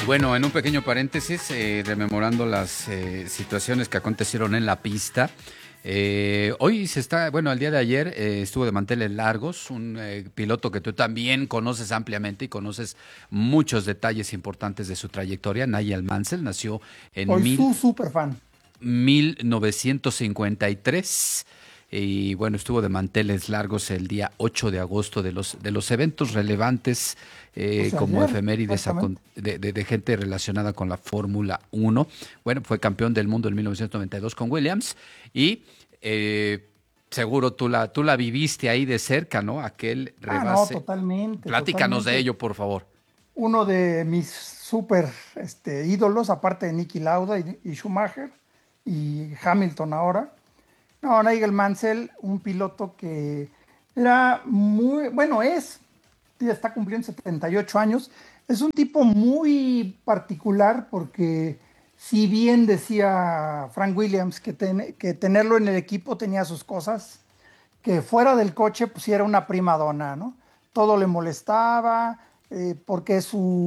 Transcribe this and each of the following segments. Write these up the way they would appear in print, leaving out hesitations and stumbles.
bueno, en un pequeño paréntesis, rememorando las situaciones que acontecieron en la pista. Hoy el día de ayer estuvo de manteles largos, un piloto que tú también conoces ampliamente y conoces muchos detalles importantes de su trayectoria. Nigel Mansell nació en Soy su super fan. 1953 y bueno, estuvo de manteles largos el día 8 de agosto de los eventos relevantes O sea, como ayer, efemérides exactamente. de gente relacionada con la Fórmula Uno. Bueno, fue campeón del mundo en 1992 con Williams y seguro tú la viviste ahí de cerca, ¿no? Aquel Ah, no, rebase. totalmente, Platícanos de totalmente. ello, por favor. Uno de mis super ídolos, aparte de Niki Lauda y Schumacher y Hamilton ahora. No, Nigel Mansell, un piloto que era muy, bueno, ya está cumpliendo 78 años. Es un tipo muy particular porque si bien decía Frank Williams que tenerlo en el equipo tenía sus cosas, que fuera del coche pues sí era una prima donna, ¿no? Todo le molestaba, porque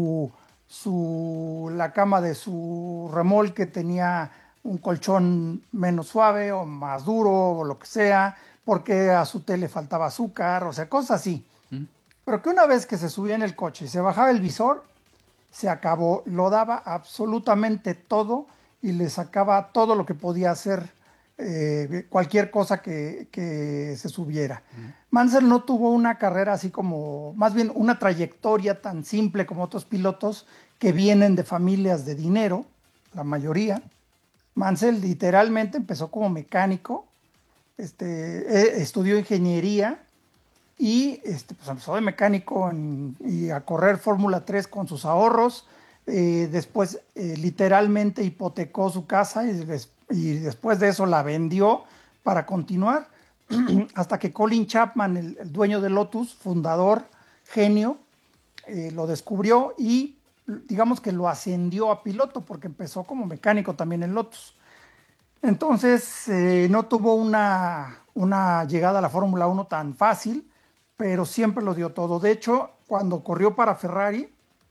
la cama de su remolque tenía un colchón menos suave o más duro o lo que sea, porque a su té le faltaba azúcar, o sea, cosas así. ¿Mm? Pero que una vez que se subía en el coche y se bajaba el visor, se acabó, lo daba absolutamente todo y le sacaba todo lo que podía hacer, cualquier cosa que se subiera. ¿Mm? Mansell no tuvo una carrera así como, más bien una trayectoria tan simple como otros pilotos que vienen de familias de dinero, la mayoría. Mansell literalmente empezó como mecánico, estudió ingeniería y pues empezó de mecánico y a correr Fórmula 3 con sus ahorros. Después literalmente hipotecó su casa y después de eso la vendió para continuar hasta que Colin Chapman, el dueño de Lotus, fundador, genio, lo descubrió y digamos que lo ascendió a piloto porque empezó como mecánico también en Lotus. Entonces, no tuvo una llegada a la Fórmula Uno tan fácil, pero siempre lo dio todo. De hecho, cuando corrió para Ferrari,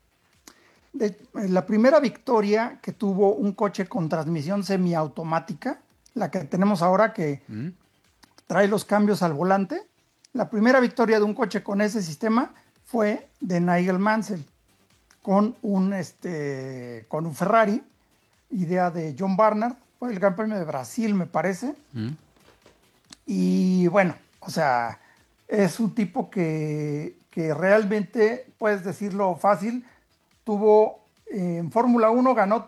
la primera victoria que tuvo un coche con transmisión semiautomática, la que tenemos ahora que ¿Mm? trae los cambios al volante, la primera victoria de un coche con ese sistema fue de Nigel Mansell con un Ferrari, idea de John Barnard, fue el Gran Premio de Brasil, me parece. ¿Mm? Y bueno, o sea, es un tipo que realmente, puedes decirlo fácil, en Fórmula Uno ganó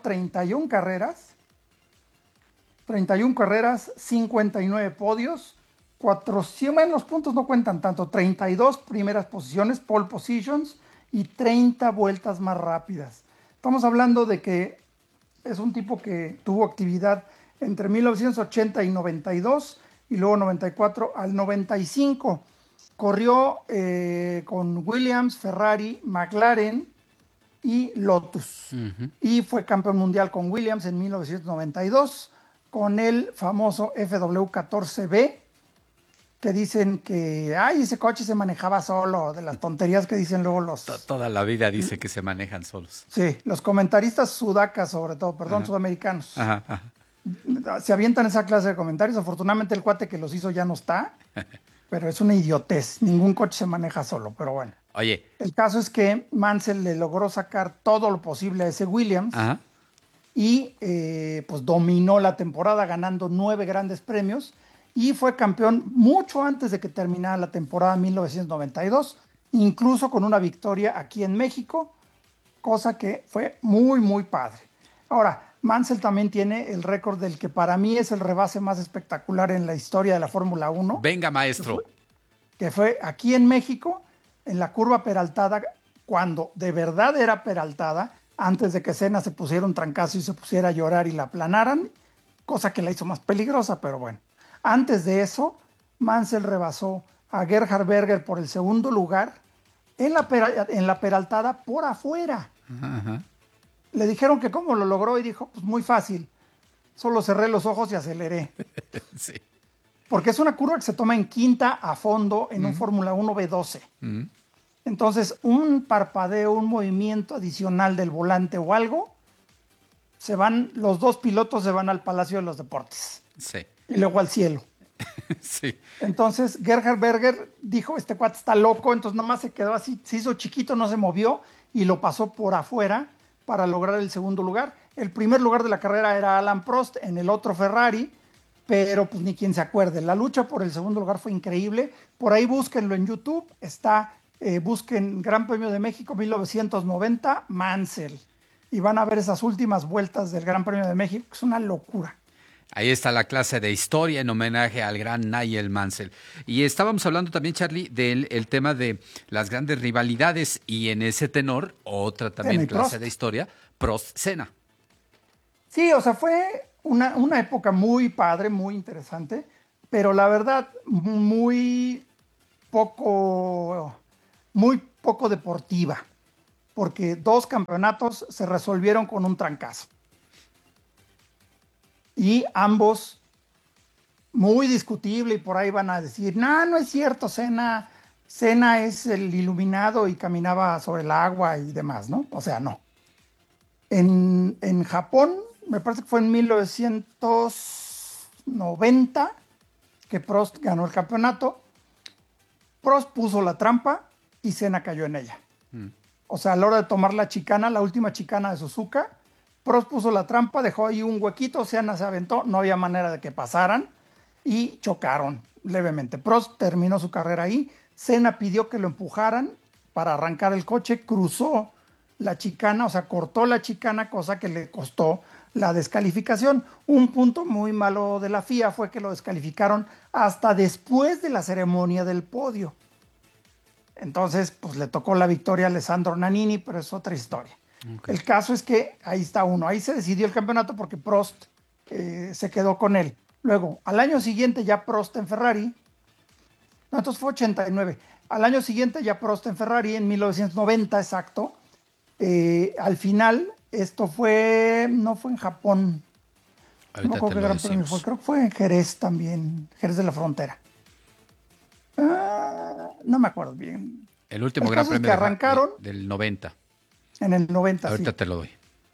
31 carreras, 59 podios, 400, bueno, los puntos no cuentan tanto, 32 primeras posiciones, pole positions y 30 vueltas más rápidas. Estamos hablando de que es un tipo que tuvo actividad entre 1980 y 92 y luego 94 al 95. Corrió con Williams, Ferrari, McLaren y Lotus. Ujú. Y fue campeón mundial con Williams en 1992 con el famoso FW14B, que dicen que, ay, ese coche se manejaba solo, de las tonterías que dicen luego Toda la vida dice que se manejan solos. sí, los comentaristas sudacas, sobre todo, perdón, Ajá, sudamericanos. ajá, ajá. Se avientan esa clase de comentarios. Afortunadamente el cuate que los hizo ya no está, pero es una idiotez. Ningún coche se maneja solo, pero bueno. Oye, El caso es que Mansell le logró sacar todo lo posible a ese Williams ajá. y pues dominó la temporada ganando 9 grandes premios y fue campeón mucho antes de que terminara la temporada 1992, incluso con una victoria aquí en México, cosa que fue muy, muy padre. Ahora, Mansell también tiene el récord del que para mí es el rebase más espectacular en la historia de la Fórmula Uno, Venga, que fue, maestro. que fue aquí en México, en la curva peraltada, cuando de verdad era peraltada, antes de que Senna se pusiera un trancazo y se pusiera a llorar y la aplanaran, cosa que la hizo más peligrosa, pero bueno. Antes de eso, Mansell rebasó a Gerhard Berger por el segundo lugar en la peraltada por afuera. Ajá, ajá. Le dijeron que cómo lo logró y dijo, pues muy fácil, solo cerré los ojos y aceleré. Sí. Porque es una curva que se toma en quinta a fondo en un Mm, Fórmula 1 V12. mm. Entonces, un parpadeo, un movimiento adicional del volante o algo, los dos pilotos se van al Palacio de los Deportes Sí, y luego al cielo. sí. Entonces Gerhard Berger dijo, este cuate está loco, entonces nomás se quedó así, se hizo chiquito, no se movió y lo pasó por afuera para lograr el segundo lugar. El primer lugar de la carrera era Alan Prost en el otro Ferrari, pero pues ni quien se acuerde. La lucha por el segundo lugar fue increíble. Por ahí búsquenlo en YouTube, busquen Gran Premio de México 1990, Mansell. Y van a ver esas últimas vueltas del Gran Premio de México, que es una locura. Ahí está la clase de historia en homenaje al gran Nigel Mansell. Y estábamos hablando también, Charlie, del el tema de las grandes rivalidades y en ese tenor, otra también Senna y clase de Prost. historia, Prost-Senna. Sí, o sea, fue una época muy padre, muy interesante, pero la verdad, poco, muy poco deportiva, porque dos campeonatos se resolvieron con un trancazo. Y ambos muy discutible, y por ahí van a decir, no, no es cierto, Senna es el iluminado y caminaba sobre el agua y demás, ¿no? O sea, no. En Japón, me parece que fue en 1990 que Prost ganó el campeonato. Prost puso la trampa y Senna cayó en ella. O sea, a la hora de tomar la chicana, la última chicana de Suzuka, Prost puso la trampa, dejó ahí un huequito, Senna se aventó, no había manera de que pasaran y chocaron levemente. Prost terminó su carrera ahí, Senna pidió que lo empujaran para arrancar el coche, cruzó la chicana, o sea, cortó la chicana, cosa que le costó la descalificación. Un punto muy malo de la FIA fue que lo descalificaron hasta después de la ceremonia del podio. Entonces, pues le tocó la victoria a Alessandro Nannini, pero es otra historia. Okay. El caso es que ahí está uno, ahí se decidió el campeonato porque Prost se quedó con él. Luego, al año siguiente ya Prost en Ferrari, no, entonces fue 89. Al año siguiente ya Prost en Ferrari, en 1990 exacto. Al final, no fue en Japón, no me Ahorita te acuerdo qué lo gran premio fue, decimos. creo que fue en Jerez también, Jerez de la Frontera. No me acuerdo bien. El último El gran caso es premio que arrancaron del 90. en el 90, Ahorita sí. te lo doy.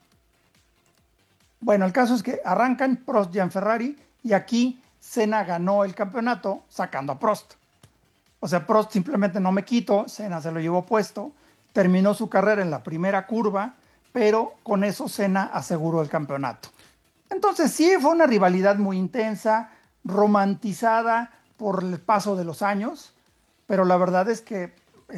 Bueno, el caso es que arrancan Prost ya en Ferrari y aquí Senna ganó el campeonato sacando a Prost. O sea, Prost simplemente no me quito, Senna se lo llevó puesto, terminó su carrera en la primera curva, pero con eso Senna aseguró el campeonato. Entonces sí, fue una rivalidad muy intensa, romantizada por el paso de los años, pero la verdad es que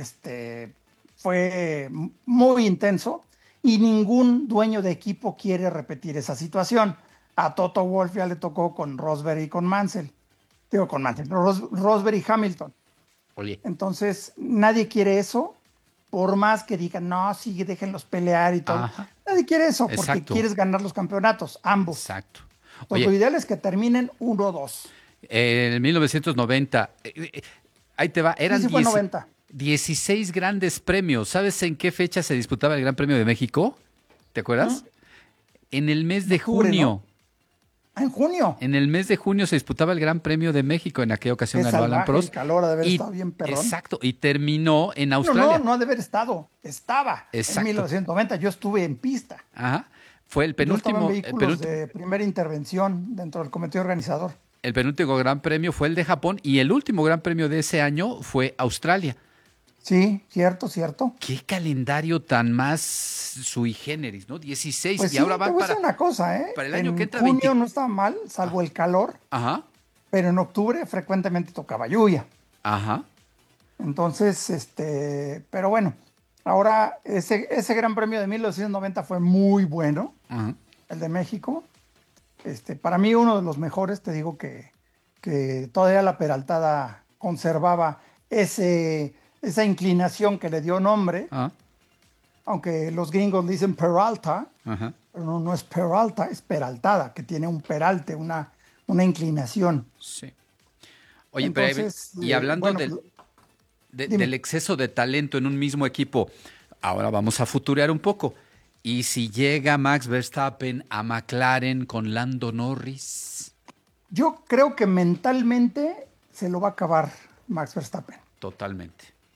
fue muy intenso y ningún dueño de equipo quiere repetir esa situación. A Toto Wolff ya le tocó con Rosberg y con Mansell, digo con Mansell, Rosberg y Hamilton. Oye, Entonces nadie quiere eso, por más que digan, no, sí, déjenlos pelear y todo. ajá, Nadie quiere eso porque exacto, quieres ganar los campeonatos, ambos. exacto. Entonces, lo Oye, ideal es que terminen 1-2. en 1990, ahí te va, Sí, eran sí fue 90. 16 grandes premios. ¿Sabes en qué fecha se disputaba el Gran Premio de México? ¿Te ¿Mm? acuerdas? En el mes En de octubre, ¿no? junio. Ah, en junio. En el mes de junio se disputaba el Gran Premio de México. En aquella ocasión Qué ganó Alan salvaje el Prost. calor ha de haber Y, estado bien perrón. exacto, y terminó en No, no, Australia. no ha de haber estado. Estaba en Exacto. 1990. Yo estuve en pista. Ajá. Fue Yo estaba en vehículos de primera intervención dentro del comité organizador. el penúltimo Gran Premio fue el de Japón y el último Gran Premio de ese año fue Australia. Sí, cierto, cierto. Qué calendario tan más sui generis, ¿no? 16 Pues y sí, ahora te van voy a decir una cosa, ¿eh? para el año que En entra junio 20. no estaba mal, salvo el calor, Ajá, pero en octubre frecuentemente tocaba lluvia. ajá, Entonces, pero bueno, ahora ese Gran Premio de 1990 fue muy bueno, ajá. el de México. Para mí uno de los mejores, te digo que todavía la Peraltada conservaba esa inclinación que le dio nombre, Ajá, aunque los gringos dicen Peralta, ajá. pero no, no es Peralta, es Peraltada, que tiene un peralte, una inclinación. Sí. Oye, pero Entonces, y hablando bueno, pues, del dime. exceso de talento en un mismo equipo, ahora vamos a futurear un poco. ¿Y si llega Max Verstappen a McLaren con Lando Norris? Yo creo que mentalmente se lo va a acabar Max Verstappen. Totalmente.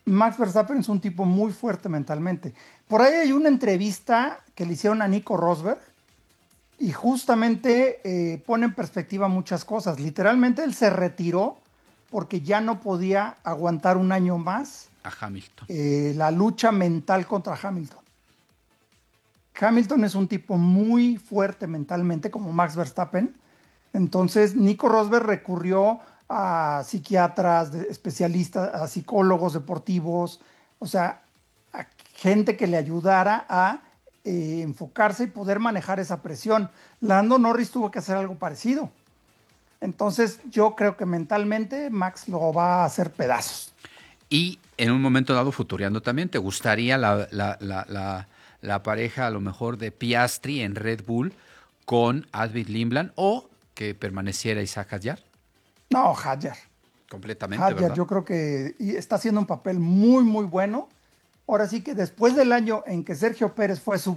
Max Verstappen es un tipo muy fuerte mentalmente. Por ahí hay una entrevista que le hicieron a Nico Rosberg y justamente pone en perspectiva muchas cosas. Literalmente él se retiró porque ya no podía aguantar un año más A Hamilton. la lucha mental contra Hamilton. Hamilton es un tipo muy fuerte mentalmente, como Max Verstappen. Entonces, Nico Rosberg recurrió a psiquiatras, especialistas, a psicólogos deportivos, o sea, a gente que le ayudara a enfocarse y poder manejar esa presión. Lando Norris tuvo que hacer algo parecido. Entonces, yo creo que mentalmente Max lo va a hacer pedazos. Y en un momento dado, futureando también, ¿te gustaría la pareja a lo mejor de Piastri en Red Bull con Alvin Lindland o que permaneciera Isaac Hadjar? No, Hadjar. Completamente, Hadjar, ¿verdad? yo creo que está haciendo un papel muy, muy bueno. Ahora sí que después del año en que Sergio Pérez fue su